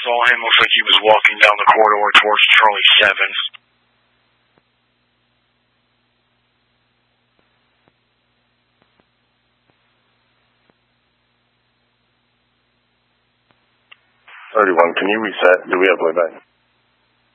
Saw him, looks like he was walking down the corridor towards Charlie 7. 31, can you reset? Do we have playback?